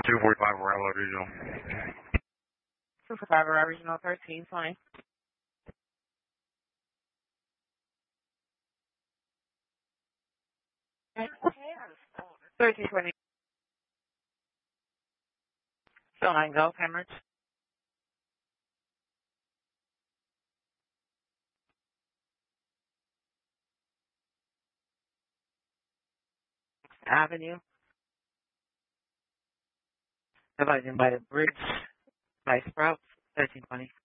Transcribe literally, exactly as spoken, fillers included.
two forty-five Railroad Regional. two forty-five Railroad Regional thirteen twenty. thirteen twenty. So I go, Cambridge. Avenue. Divided by the bridge by Sprouts, thirteen twenty.